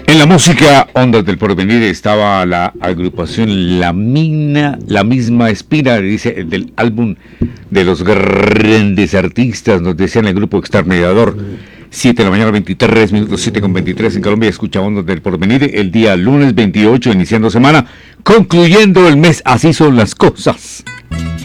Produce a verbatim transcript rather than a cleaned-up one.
En la música Ondas del Porvenir estaba la agrupación La Mina, La Misma Espina, dice, del álbum de los grandes artistas, nos decían el grupo Exterminador. siete de la mañana, veintitrés minutos, siete con veintitrés en Colombia. Escucha Ondas del Porvenir el día lunes veintiocho, iniciando semana, concluyendo el mes. Así son las cosas.